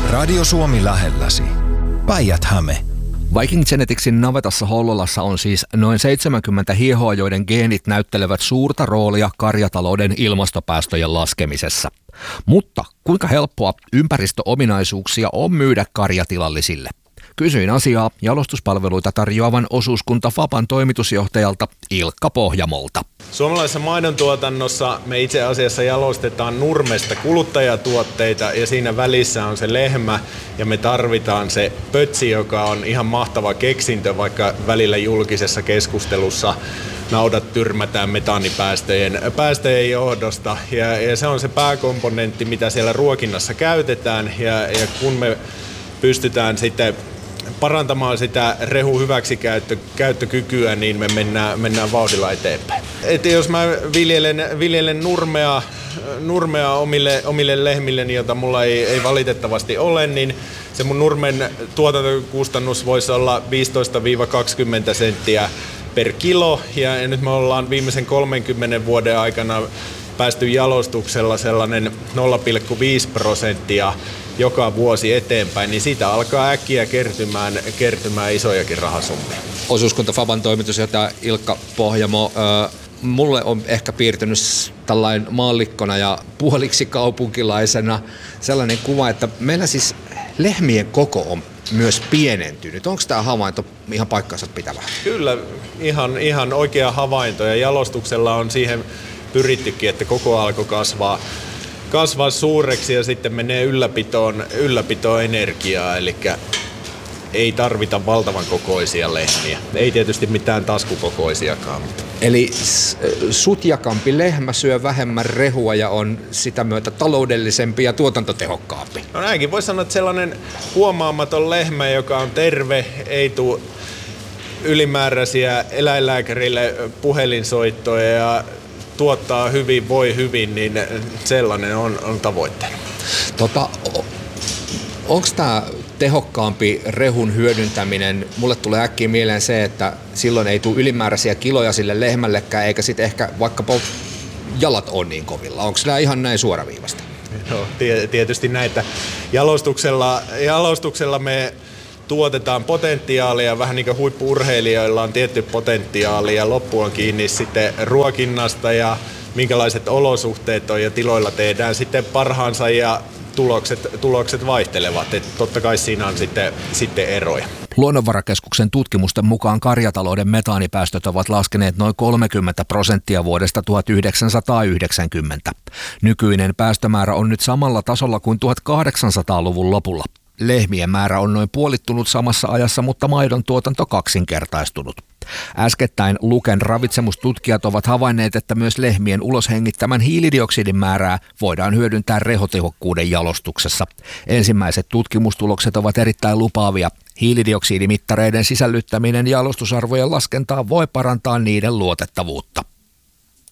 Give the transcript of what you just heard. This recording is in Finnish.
Radio Suomi lähelläsi. Päijät-Häme. Viking Geneticsin navetassa Hollolassa on siis noin 70 hiehoa, joiden geenit näyttelevät suurta roolia karjatalouden ilmastopäästöjen laskemisessa. Mutta kuinka helppoa ympäristöominaisuuksia on myydä karjatilallisille? Kysyin asiaa jalostuspalveluita tarjoavan osuuskunta Faban toimitusjohtajalta Ilkka Pohjamolta. Suomalaisessa maidontuotannossa me itse asiassa jalostetaan nurmesta kuluttajatuotteita ja siinä välissä on se lehmä ja me tarvitaan se pötsi, joka on ihan mahtava keksintö, vaikka välillä julkisessa keskustelussa naudat tyrmätään metaanipäästöjen johdosta ja se on se pääkomponentti, mitä siellä ruokinnassa käytetään ja kun me pystytään sitten parantamaan sitä rehun hyväksikäyttökykyä, niin me mennään vauhdilla eteenpäin. Et jos mä viljelen nurmea omille lehmilleni, jota mulla ei valitettavasti ole, niin se mun nurmen tuotantokustannus voisi olla 15-20 senttiä per kilo. Ja nyt me ollaan viimeisen 30 vuoden aikana päästy jalostuksella sellainen 0,5% joka vuosi eteenpäin, niin siitä alkaa äkkiä kertymään isojakin rahasummia. Osuuskunta Faban toimitusjohtaja Ilkka Pohjamo, mulle on ehkä piirtynyt tällainen maallikkona ja puoliksi kaupunkilaisena sellainen kuva, että meillä siis lehmien koko on myös pienentynyt. Onko tämä havainto ihan paikkansa pitävä? Kyllä, ihan oikea havainto ja jalostuksella on siihen pyrittykin, että koko alkoi kasvaa suureksi ja sitten menee ylläpitoon energiaa, eli ei tarvita valtavan kokoisia lehmiä. Ei tietysti mitään taskukokoisiakaan. Eli sutjakampi lehmä syö vähemmän rehua ja on sitä myötä taloudellisempi ja tuotantotehokkaampi. No näinkin voi sanoa, että sellainen huomaamaton lehmä, joka on terve, ei tule ylimääräisiä eläinlääkärille puhelinsoittoja ja tuottaa hyvin, voi hyvin, niin sellainen on tavoitteena. Onko tämä tehokkaampi rehun hyödyntäminen? Mulle tulee äkkiä mieleen se, että silloin ei tule ylimääräisiä kiloja sille lehmällekään, eikä sitten ehkä vaikkapa jalat ole niin kovilla. Onko tämä ihan näin suoraviivasta? No, tietysti näitä. Jalostuksella me tuotetaan potentiaalia, vähän niin kuin huippu-urheilijoilla on tietty potentiaali ja loppu on kiinni sitten ruokinnasta ja minkälaiset olosuhteet on ja tiloilla tehdään sitten parhaansa ja tulokset vaihtelevat. Et totta kai siinä on sitten eroja. Luonnonvarakeskuksen tutkimusten mukaan karjatalouden metaanipäästöt ovat laskeneet noin 30% vuodesta 1990. Nykyinen päästömäärä on nyt samalla tasolla kuin 1800-luvun lopulla. Lehmien määrä on noin puolittunut samassa ajassa, mutta maidon tuotanto kaksinkertaistunut. Äskettäin Luken ravitsemustutkijat ovat havainneet, että myös lehmien uloshengittämän hiilidioksidin määrää voidaan hyödyntää rehotehokkuuden jalostuksessa. Ensimmäiset tutkimustulokset ovat erittäin lupaavia. Hiilidioksidimittareiden sisällyttäminen jalostusarvojen laskentaan voi parantaa niiden luotettavuutta.